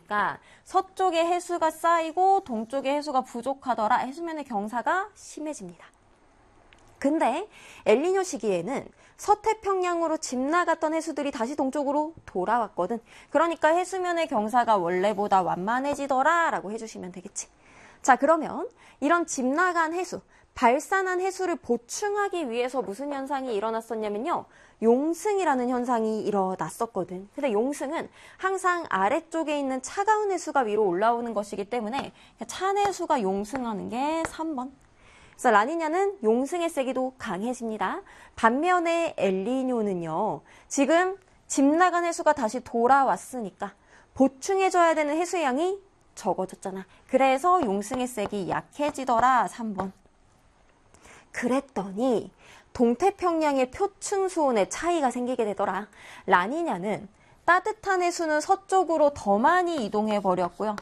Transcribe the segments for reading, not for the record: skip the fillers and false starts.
있으니까 서쪽에 해수가 쌓이고 동쪽에 해수가 부족하더라. 해수면의 경사가 심해집니다. 근데 엘니뇨 시기에는 서태평양으로 집 나갔던 해수들이 다시 동쪽으로 돌아왔거든. 그러니까 해수면의 경사가 원래보다 완만해지더라 라고 해주시면 되겠지. 자, 그러면 이런 집 나간 해수, 발산한 해수를 보충하기 위해서 무슨 현상이 일어났었냐면요. 용승이라는 현상이 일어났었거든. 근데 용승은 항상 아래쪽에 있는 차가운 해수가 위로 올라오는 것이기 때문에 찬 해수가 용승하는 게 3번. 그래서 라니냐는 용승의 세기도 강해집니다. 반면에 엘니뇨는요. 지금 집 나간 해수가 다시 돌아왔으니까 보충해줘야 되는 해수의 양이 적어졌잖아. 그래서 용승의 세기 약해지더라. 3번. 그랬더니 동태평양의 표층 수온에 차이가 생기게 되더라. 라니냐는 따뜻한 해수는 서쪽으로 더 많이 이동해 버렸고요.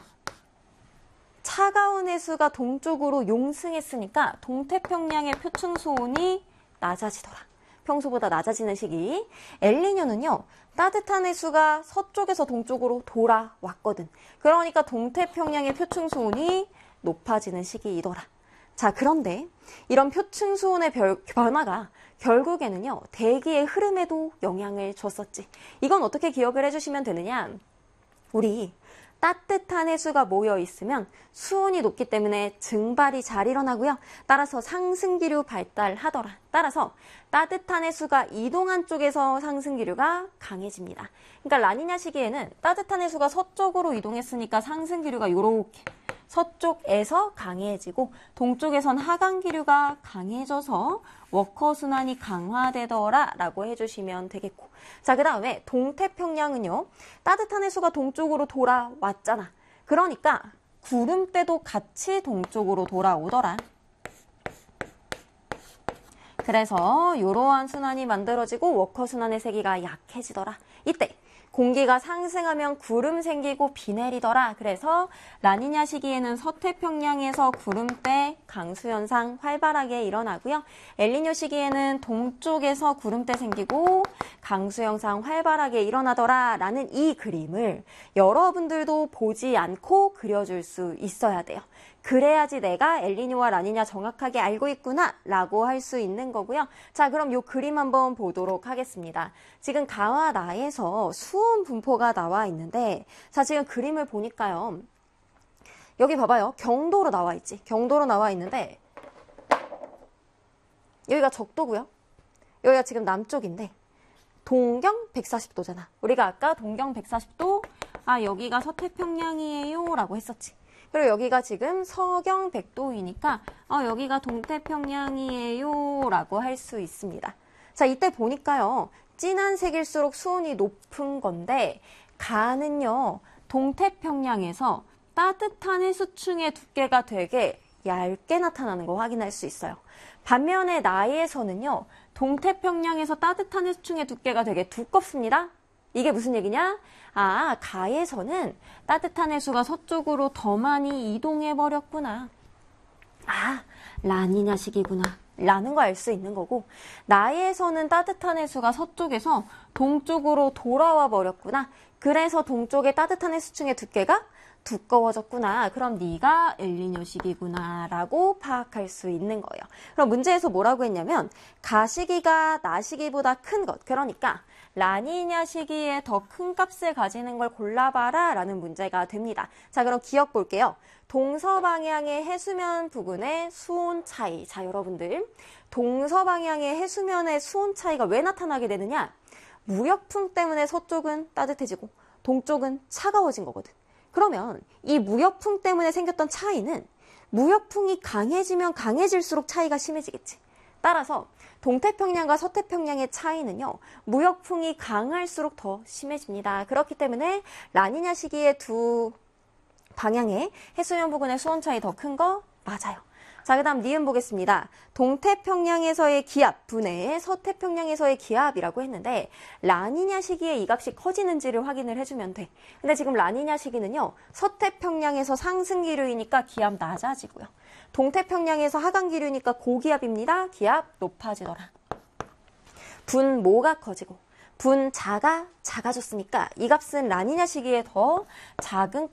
차가운 해수가 동쪽으로 용승했으니까 동태평양의 표층 수온이 낮아지더라. 평소보다 낮아지는 시기. 엘니뇨는요. 따뜻한 해수가 서쪽에서 동쪽으로 돌아왔거든. 그러니까 동태평양의 표층 수온이 높아지는 시기이더라. 자, 그런데 이런 표층 수온의 변화가 결국에는요. 대기의 흐름에도 영향을 줬었지. 이건 어떻게 기억을 해주시면 되느냐. 우리 따뜻한 해수가 모여 있으면 수온이 높기 때문에 증발이 잘 일어나고요. 따라서 상승기류 발달하더라. 따라서 따뜻한 해수가 이동한 쪽에서 상승기류가 강해집니다. 그러니까 라니냐 시기에는 따뜻한 해수가 서쪽으로 이동했으니까 상승기류가 이렇게 서쪽에서 강해지고 동쪽에선 하강기류가 강해져서 워커순환이 강화되더라 라고 해주시면 되겠고. 자, 그 다음에 동태평양은요. 따뜻한 해수가 동쪽으로 돌아왔잖아. 그러니까 구름대도 같이 동쪽으로 돌아오더라. 그래서 이러한 순환이 만들어지고 워커순환의 세기가 약해지더라. 이때 공기가 상승하면 구름 생기고 비 내리더라. 그래서 라니냐 시기에는 서태평양에서 구름대 강수 현상 활발하게 일어나고요. 엘니뇨 시기에는 동쪽에서 구름대 생기고 강수 현상 활발하게 일어나더라 라는 이 그림을 여러분들도 보지 않고 그려줄 수 있어야 돼요. 그래야지 내가 엘니뇨와 라니냐 정확하게 알고 있구나 라고 할 수 있는 거고요. 자, 그럼 이 그림 한번 보도록 하겠습니다. 지금 가와 나에서 수온 분포가 나와 있는데, 자, 지금 그림을 보니까요. 여기 봐봐요. 경도로 나와 있지. 경도로 나와 있는데 여기가 적도고요. 여기가 지금 남쪽인데 동경 140도잖아. 우리가 아까 동경 140도, 여기가 서태평양이에요 라고 했었지. 그리고 여기가 지금 서경 100도이니까 여기가 동태평양이에요 라고 할 수 있습니다. 자, 이때 보니까요. 진한 색일수록 수온이 높은 건데 가는요. 동태평양에서 따뜻한 해수층의 두께가 되게 얇게 나타나는 거 확인할 수 있어요. 반면에 나에서는요. 동태평양에서 따뜻한 해수층의 두께가 되게 두껍습니다. 이게 무슨 얘기냐? 가에서는 따뜻한 해수가 서쪽으로 더 많이 이동해버렸구나. 라니냐 시기구나. 라는 거 알 수 있는 거고, 나에서는 따뜻한 해수가 서쪽에서 동쪽으로 돌아와 버렸구나. 그래서 동쪽의 따뜻한 해수층의 두께가 두꺼워졌구나. 그럼 네가 엘니뇨 시기구나 라고 파악할 수 있는 거예요. 그럼 문제에서 뭐라고 했냐면 가 시기가 나 시기보다 큰 것, 그러니까 라니냐 시기에 더 큰 값을 가지는 걸 골라봐라 라는 문제가 됩니다. 자, 그럼 기억 볼게요. 동서방향의 해수면 부근의 수온 차이. 자, 여러분들 동서방향의 해수면의 수온 차이가 왜 나타나게 되느냐? 무역풍 때문에 서쪽은 따뜻해지고 동쪽은 차가워진 거거든. 그러면 이 무역풍 때문에 생겼던 차이는 무역풍이 강해지면 강해질수록 차이가 심해지겠지. 따라서 동태평양과 서태평양의 차이는요. 무역풍이 강할수록 더 심해집니다. 그렇기 때문에 라니냐 시기에 두 방향의 해수면 부근의 수온 차이 더 큰 거 맞아요. 자, 그 다음 니은 보겠습니다. 동태평양에서의 기압 분해에 서태평양에서의 기압이라고 했는데 라니냐 시기에 이 값이 커지는지를 확인을 해주면 돼. 근데 지금 라니냐 시기는요. 서태평양에서 상승기류이니까 기압 낮아지고요. 동태평양에서 하강기류니까 고기압입니다. 기압 높아지더라. 분모가 커지고 분자가 작아졌으니까 이 값은 라니냐 시기에 더 작은